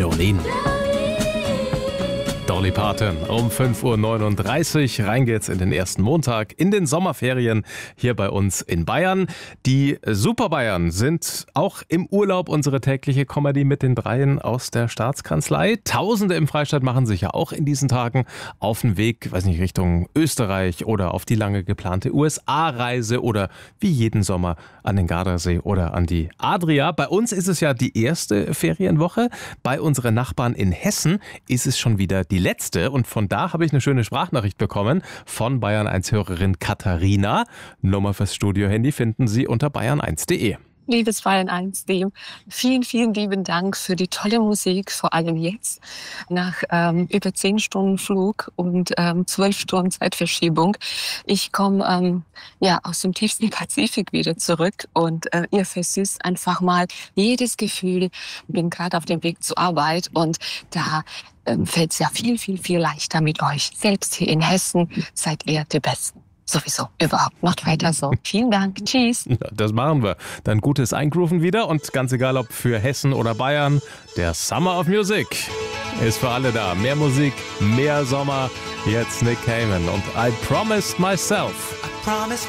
Jolene. Dolly Parton um 5.39 Uhr. Rein geht's in den ersten Montag in den Sommerferien hier bei uns in Bayern. Die Super Bayern sind auch im Urlaub. Unsere tägliche Comedy mit den Dreien aus der Staatskanzlei. Tausende im Freistaat machen sich ja auch in diesen Tagen auf den Weg, weiß nicht, Richtung Österreich oder auf die lange geplante USA-Reise oder wie jeden Sommer an den Gardasee oder an die Adria. Bei uns ist es ja die erste Ferienwoche. Bei unseren Nachbarn in Hessen ist es schon wieder die letzte, und von da habe ich eine schöne Sprachnachricht bekommen von Bayern1-Hörerin Katharina. Nummer fürs Studio-Handy finden Sie unter bayern1.de. Liebes Bayern1, vielen, vielen lieben Dank für die tolle Musik, vor allem jetzt, nach über 10 Stunden Flug und 12 Stunden Zeitverschiebung. Ich komme aus dem tiefsten Pazifik wieder zurück und ihr versüßt einfach mal jedes Gefühl. Ich bin gerade auf dem Weg zur Arbeit und da fällt es ja viel, viel, viel leichter mit euch. Selbst hier in Hessen seid ihr die Besten. Sowieso, überhaupt. Macht weiter so. Vielen Dank. Tschüss. Ja, das machen wir. Dann gutes Eingrooven wieder, und ganz egal ob für Hessen oder Bayern, der Summer of Music ist für alle da. Mehr Musik, mehr Sommer. Jetzt Nick Cayman und I Promised Myself.